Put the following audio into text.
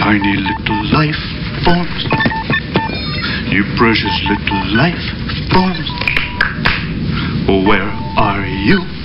tiny little life forms, you precious little life forms. Where are you?